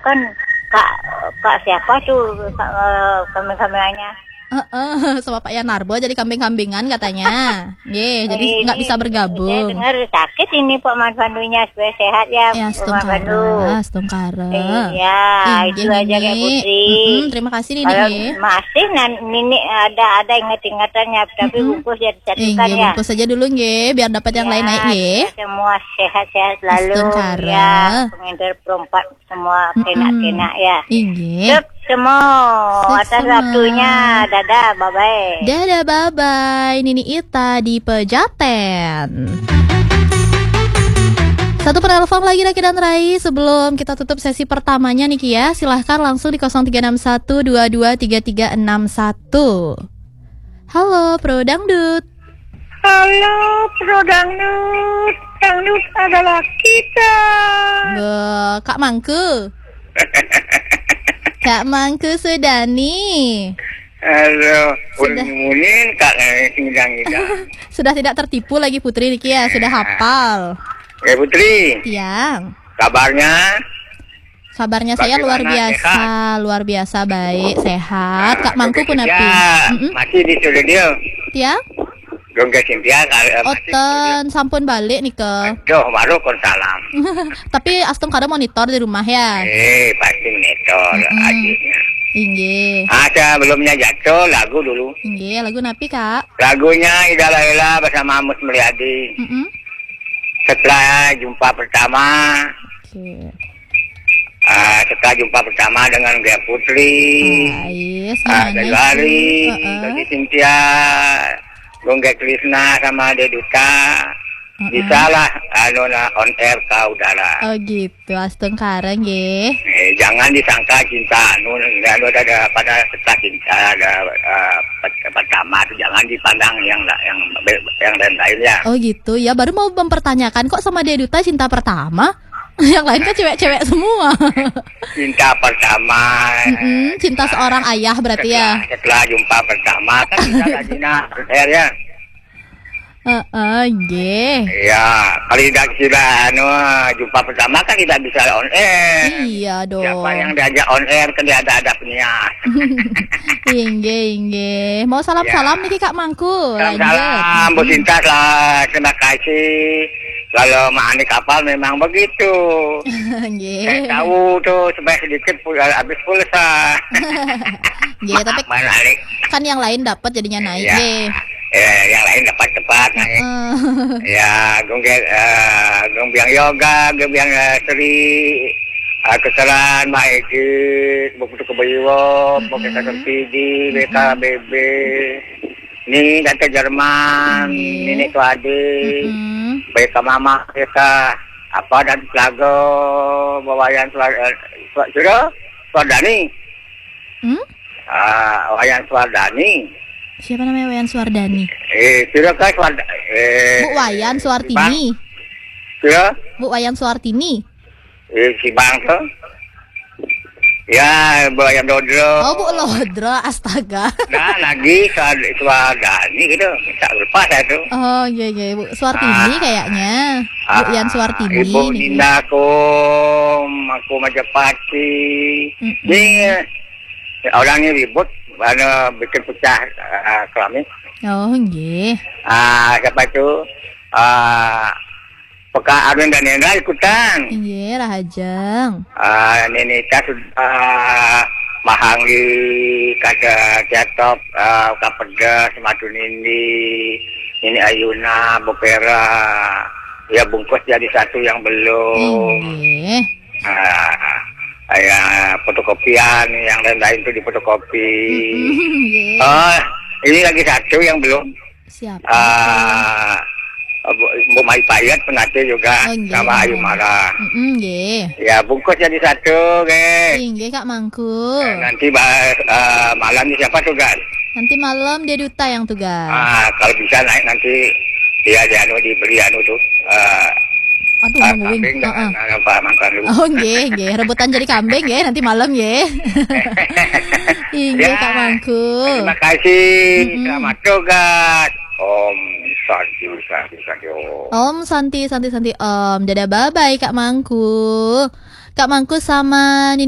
kan kak kak siapa tuh kambing-kambingannya. Sama Pak Yanarbo jadi kambing-kambingan katanya. Jadi nggak bisa Saya bergabung. dengar sakit ini Pak Manpandunya supaya sehat ya. Ya, Pak Manpandu. Stongkara. Iya, itu aja kayak Putri. Terima kasih nih. Kalau masih Nini ada ingat-ingatannya, tapi bungkus jadi satukan ya. Bungkus saja dulu nggih, biar dapat yang lain naik nggih. Semua sehat-sehat selalu Astungkara. ya. Pengintar perempat semua kena-kena ya. Inggih. Sip semua atas waktunya. Dadah, bye-bye. Dadah, bye-bye. Nini Ita di Pejaten. Satu penelpon lagi Raki dan Rai sebelum kita tutup sesi pertamanya nih Ki ya. Silahkan langsung di 0361223361. Halo Pro Dangdut. Halo, Pro Dangdut. Dangdut adalah kita. Kak Mangku. Kak Mangku Sudani. Halo, Munin Kak Ngidang-ngidang. Sudah tidak tertipu lagi Putri Niki ya, sudah hafal. Putri. Tiang. Kabarnya? Kabarnya saya luar biasa baik, sehat. Kak Mangku pun api. Masih di studio. Tiang? Gongga Cynthia Oten sampun balik nih ke. Duh, baru kon salam. Tapi Astung kada monitor di rumah ya. Pasti monitor adiknya. Inggih. Sebelumnya jatuh lagu dulu. Inggih, lagu napi Kak? Lagunya Ida Laila bersama Mus Mulyadi. Setelah jumpa pertama. Setelah jumpa pertama dengan Gaya Putri. Dari Lari, dari Cynthia, Gongga Krishna sama Deduta. Bisalah on air ke udara. Oh gitu, Astung kareng nggih. Jangan disangka cinta ada pada setelah cinta ada pertama itu jangan dipandang yang lain-lainnya. Oh gitu ya, baru mau mempertanyakan kok sama Deduta cinta pertama? Yang lain kan cewek-cewek semua. Cinta pertama. Cinta seorang ayah berarti ya. Setelah jumpa pertama kan kita Gina air ya. Nggih. Iya, kalau tidak jumpa pertama kan tidak bisa on air. Iya dong. Siapa yang diajak on air kan dia ada penyiar. Inggih. Mau salam-salam nih Kak Mangku. Salam Bu Cinta lah. Terima kasih. Kalau Ma'ani kapal memang begitu. Saya tahu tuh supaya sedikit habis pulsa. Tapi kan yang lain dapat jadinya naik deh. Yang lain dapat cepat naik. Gombiang yoga, gombiang Sri, kesalahan Mbak Egit, buku kebayiwo, buku PD, BKBB, ini data Jerman, ini tuh adik, baik mama kita, apa dan lagu bawayan Swardani, Wayan Swardani. Siapa namanya Wayan Swardani? Silakan Bu Wayan Suartini. Bu Wayan Suartini. Si Bangsa. Ya, Bu Wayan Lodro. Oh, Bu Lodro, astaga. Nah, lagi Swardani gitu. Tak lupa saya tuh. Oh, iya, Bu Suartini kayaknya. Bu Wayan Suartini. Ibu Dinda aku Majapahit. Ini orangnya ribut. Bikin pecah kelamin. Oh, nggih. Siapa itu? Peka Arwin dan Nendra ikutan. Iya, Rahajang. Nenita sudah mahang di kada jatop, kapeda semadu ini Ayuna, Bopera. Ya bungkus jadi satu yang belum. Iya. Fotokopian yang lain-lain itu di fotokopi. Ini lagi satu yang belum. Siapa? Bu Mai Payat pengantin juga sama Ayu Mara. Ya bungkus jadi satu, Nggih Kak Mangku. Nanti malam ini siapa tugas? Nanti malam dia Duta yang tugas. Kalau bisa naik nanti dia diberi tuh. Aduh, nungguin. Oh, nggih. Rebutan jadi kambing ya nanti malam ya. Nggih Kak Mangku. Terima kasih. Selamat tugas. Om Santi. Dadah bye-bye Kak Mangku. Kak Mangku sama Nini